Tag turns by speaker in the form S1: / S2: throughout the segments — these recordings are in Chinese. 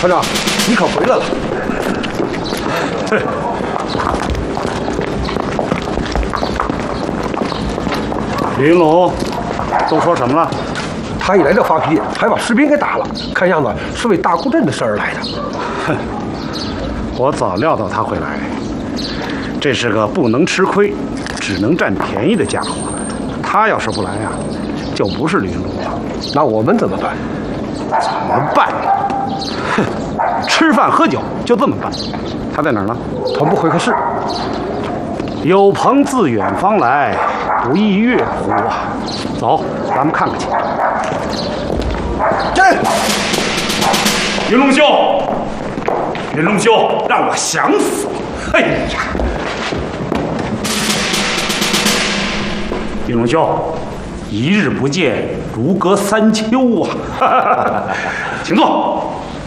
S1: 团长，你可回来了。
S2: 李云龙都说什么了？
S1: 他一来这发脾气，还把士兵给打了，看样子是为大沽镇的事儿来的。
S2: 哼，我早料到他会来。这是个不能吃亏，只能占便宜的家伙。他要是不来呀，就不是李云龙了。
S1: 那我们怎么办？
S2: 怎么办？哼，吃饭喝酒就这么办。他在哪儿呢？
S1: 团部会客室。
S2: 有朋自远方来，不亦乐乎啊！走，咱们看看去。
S1: 进！
S2: 云龙兄，云龙兄，让我想死了！哎呀！云龙兄，一日不见，如隔三秋啊！请坐。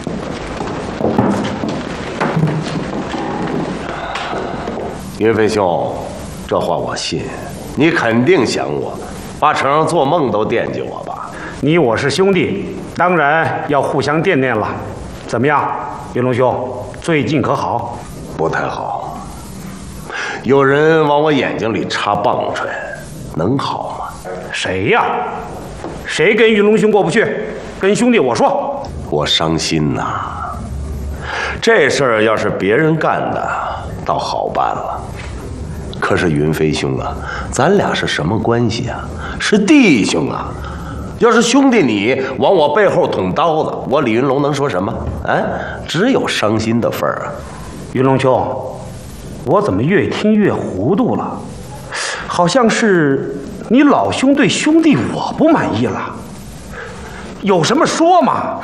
S3: 云飞兄，这话我信，你肯定想我，八成做梦都惦记我吧？
S2: 你我是兄弟，当然要互相惦念了。怎么样，云龙兄，最近可好？
S3: 不太好，有人往我眼睛里插棒槌，能好吗？
S2: 谁呀？谁跟云龙兄过不去？跟兄弟我说。
S3: 我伤心呐。这事儿要是别人干的，倒好办了。可是云飞兄啊，咱俩是什么关系啊？是弟兄啊！要是兄弟你往我背后捅刀子，我李云龙能说什么？哎，只有伤心的份儿啊！
S2: 云龙兄，我怎么越听越糊涂了？好像是你老兄对兄弟我不满意了。有什么说嘛？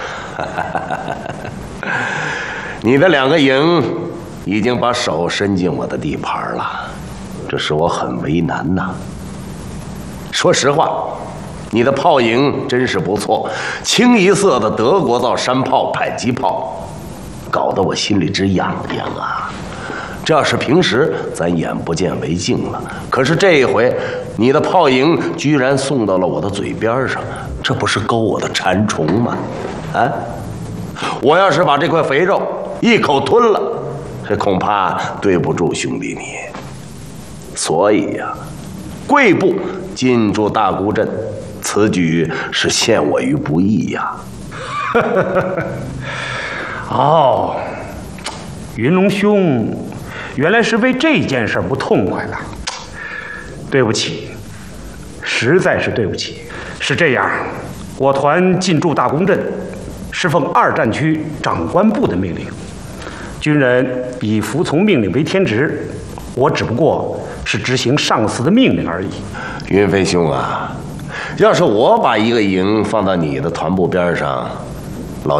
S3: 你的两个营已经把手伸进我的地盘了，这使我很为难呐。说实话，你的炮营真是不错，清一色的德国造山炮、迫击炮，搞得我心里直痒痒啊。这要是平时，咱眼不见为净了。可是这一回，你的炮营居然送到了我的嘴边上，这不是勾我的馋虫吗？啊！我要是把这块肥肉一口吞了，这恐怕对不住兄弟你。所以呀，贵部进驻大沽镇，此举是陷我于不义呀。
S2: 哦，云龙兄，原来是为这件事不痛快了。对不起，实在是对不起。是这样，我团进驻大沽镇，是奉2战区长官部的命令，军人以服从命令为天职，我只不过是执行上司的命令而已。
S3: 云飞兄啊，要是我把一个营放到你的团部边上，